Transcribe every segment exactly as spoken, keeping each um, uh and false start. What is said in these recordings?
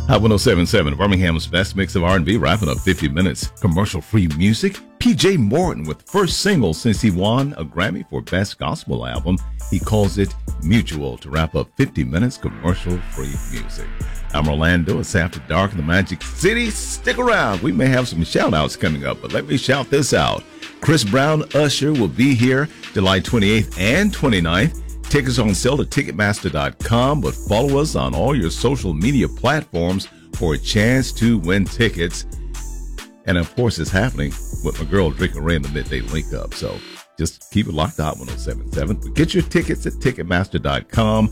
Hot one oh seven point seven, Birmingham's best mix of R and B, wrapping up fifty minutes. Commercial-free music. P J Morton with first single since he won a Grammy for Best Gospel Album. He calls it Mutual to wrap up fifty minutes commercial-free music. I'm Orlando. It's After Dark in the Magic City. Stick around. We may have some shout-outs coming up, but let me shout this out. Chris Brown, Usher will be here July twenty-eighth and twenty-ninth. Tickets on sale at Ticketmaster dot com, but follow us on all your social media platforms for a chance to win tickets. And of course, it's happening with my girl Drinking Ray in the Midday Link Up. So just keep it locked out, one oh seven point seven. But get your tickets at Ticketmaster dot com.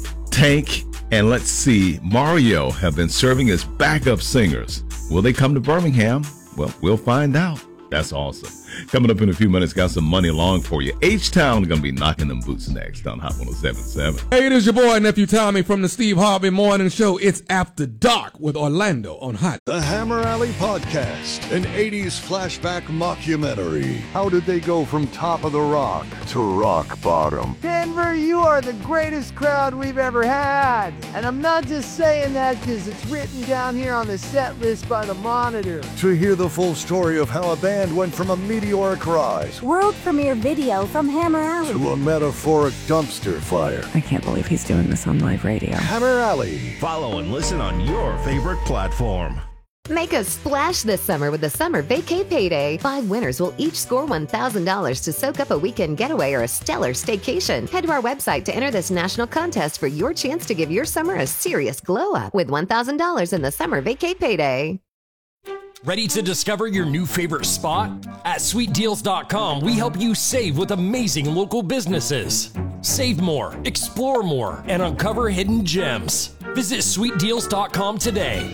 Tank and let's see, Mario have been serving as backup singers. Will they come to Birmingham? Well, we'll find out. That's awesome. Coming up in a few minutes, got some money along for you. H-Town going to be knocking them boots next on Hot one oh seven point seven. Hey, it is your boy, Nephew Tommy from the Steve Harvey Morning Show. It's After Dark with Orlando on Hot. The Hammer Alley Podcast, an eighties flashback mockumentary. How did they go from top of the rock to rock bottom? Denver, you are the greatest crowd we've ever had. And I'm not just saying that because it's written down here on the set list by the Monitor. To hear the full story of how a band went from a meteoric rise, world premiere video from Hammer Alley, to a metaphoric dumpster fire. I can't believe he's doing this on live radio. Hammer Alley. Follow and listen on your favorite platform. Make a splash this summer with the Summer Vacay Payday. Five winners will each score one thousand dollars to soak up a weekend getaway or a stellar staycation. Head to our website to enter this national contest for your chance to give your summer a serious glow up with one thousand dollars in the Summer Vacay Payday. Ready to discover your new favorite spot? At sweet deals dot com, we help you save with amazing local businesses. Save more, explore more, and uncover hidden gems. Visit sweet deals dot com today.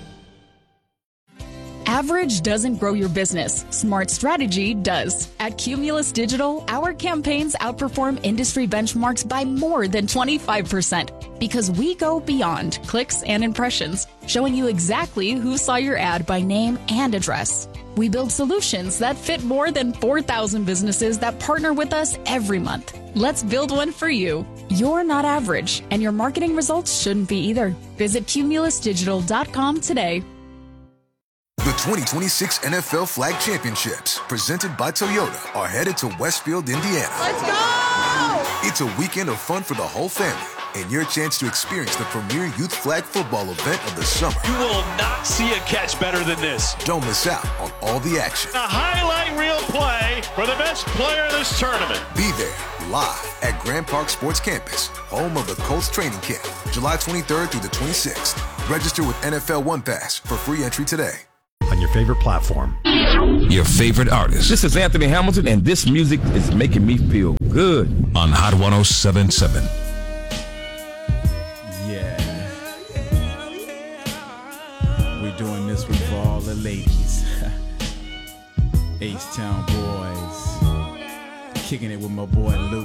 Average doesn't grow your business. Smart strategy does. At Cumulus Digital, our campaigns outperform industry benchmarks by more than twenty-five percent because we go beyond clicks and impressions, showing you exactly who saw your ad by name and address. We build solutions that fit more than four thousand businesses that partner with us every month. Let's build one for you. You're not average, and your marketing results shouldn't be either. Visit Cumulus Digital dot com today. The twenty twenty-six N F L Flag Championships, presented by Toyota, are headed to Westfield, Indiana. Let's go! It's a weekend of fun for the whole family and your chance to experience the premier youth flag football event of the summer. You will not see a catch better than this. Don't miss out on all the action. A highlight reel play for the best player of this tournament. Be there live at Grand Park Sports Campus, home of the Colts training camp, July twenty-third through the twenty-sixth. Register with N F L One Pass for free entry today. On your favorite platform. Your favorite artist. This is Anthony Hamilton, and this music is making me feel good. On Hot one oh seven point seven. Yeah. We're doing this one for all the ladies. H-Town boys. Kicking it with my boy Luke.